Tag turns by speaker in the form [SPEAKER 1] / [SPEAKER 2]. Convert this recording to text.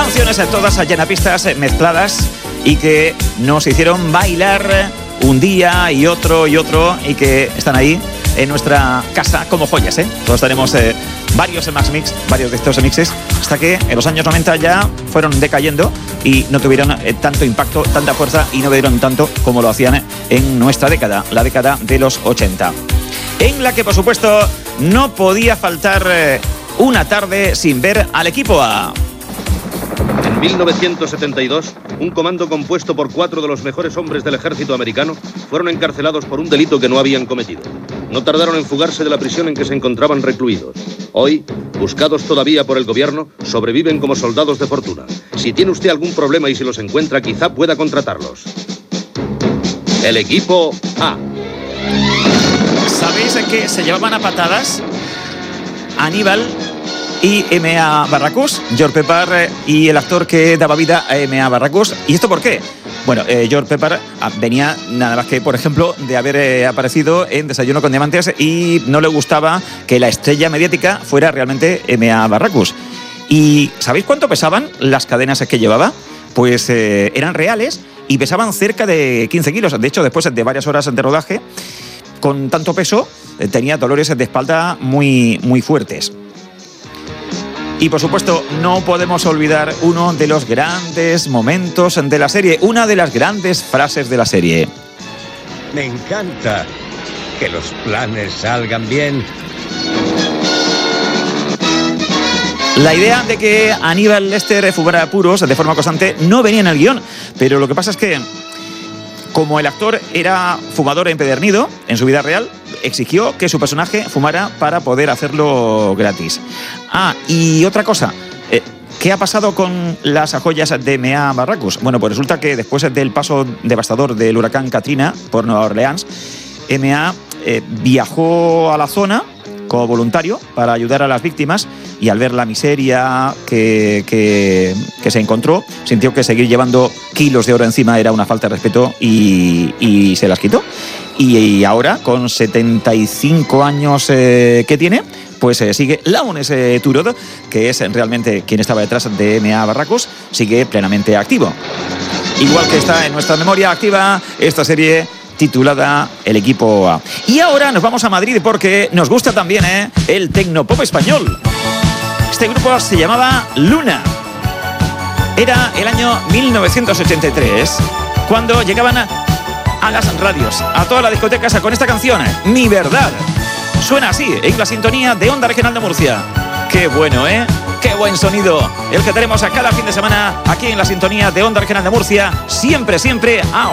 [SPEAKER 1] canciones todas llenapistas, mezcladas, y que nos hicieron bailar un día y otro, y que están ahí en nuestra casa como joyas, ¿eh? Todos tenemos varios Max Mix, varios de estos mixes, hasta que en los años 90 ya fueron decayendo y no tuvieron tanto impacto, tanta fuerza, y no dieron tanto como lo hacían en nuestra década, la década de los 80. En la que, por supuesto, no podía faltar una tarde sin ver al equipo A.
[SPEAKER 2] En 1972, un comando compuesto por 4 de los mejores hombres del ejército americano fueron encarcelados por un delito que no habían cometido. No tardaron en fugarse de la prisión en que se encontraban recluidos. Hoy, buscados todavía por el gobierno, sobreviven como soldados de fortuna. Si tiene usted algún problema y si los encuentra, quizá pueda contratarlos. El equipo A.
[SPEAKER 1] ¿Sabéis que se llevaban a patadas Aníbal y M.A. Barracus, George Pepper y el actor que daba vida a M.A. Barracus? ¿Y esto por qué? Bueno, George Pepper venía nada más que, por ejemplo, de haber aparecido en Desayuno con Diamantes, y no le gustaba que la estrella mediática fuera realmente M.A. Barracus. ¿Y sabéis cuánto pesaban las cadenas que llevaba? Pues eran reales y pesaban cerca de 15 kilos. De hecho, después de varias horas de rodaje, con tanto peso, tenía dolores de espalda muy, muy fuertes. Y por supuesto, no podemos olvidar uno de los grandes momentos de la serie, una de las grandes frases de la serie.
[SPEAKER 3] Me encanta que los planes salgan bien.
[SPEAKER 1] La idea de que Aníbal Lecter fumara puros de forma constante no venía en el guión, pero lo que pasa es que, como el actor era fumador empedernido en su vida real, exigió que su personaje fumara para poder hacerlo gratis. Ah, y otra cosa, ¿qué ha pasado con las joyas de M.A. Barracus? Bueno, pues resulta que después del paso devastador del huracán Katrina por Nueva Orleans, M.A. viajó a la zona como voluntario para ayudar a las víctimas, y al ver la miseria que se encontró, sintió que seguir llevando kilos de oro encima era una falta de respeto y se las quitó. Y ahora, con 75 años que tiene, pues sigue Lawrence Turod, que es realmente quien estaba detrás de M.A. Barracus, sigue plenamente activo. Igual que está en nuestra memoria activa esta serie titulada El Equipo A. Y ahora nos vamos a Madrid porque nos gusta también el tecnopop español. Este grupo se llamaba Luna. Era el año 1983 cuando llegaban a las radios, a todas las discotecas, con esta canción, Mi Verdad. Suena así, en la sintonía de Onda Regional de Murcia. Qué bueno, ¿eh? Qué buen sonido el que tenemos a cada fin de semana aquí en la sintonía de Onda Regional de Murcia. Siempre, siempre a